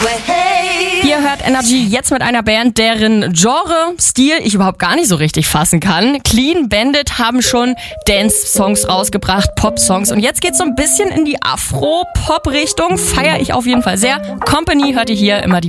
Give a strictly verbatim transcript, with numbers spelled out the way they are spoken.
Ihr hört Energy jetzt mit einer Band, deren Genre, Stil ich überhaupt gar nicht so richtig fassen kann. Clean Bandit haben schon Dance-Songs rausgebracht, Pop-Songs. Und jetzt geht's so ein bisschen in die Afro-Pop-Richtung. Feiere ich auf jeden Fall sehr. Company hört ihr hier immer die